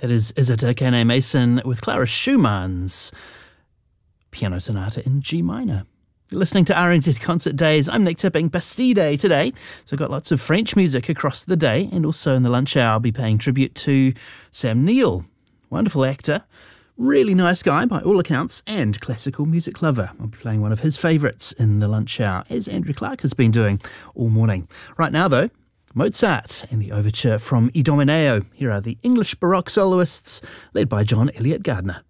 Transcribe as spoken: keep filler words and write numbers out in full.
That is Isata Kane Mason with Clara Schumann's Piano Sonata in G minor. You're listening to R N Z Concert Days. I'm Nick Tipping. Bastille Day today, so I've got lots of French music across the day, and also in the lunch hour I'll be paying tribute to Sam Neill, wonderful actor, really nice guy by all accounts, and classical music lover. I'll be playing one of his favourites in the lunch hour, as Andrew Clark has been doing all morning. Right now though, Mozart and the overture from Idomeneo. Here are the English Baroque soloists led by John Elliott Gardner.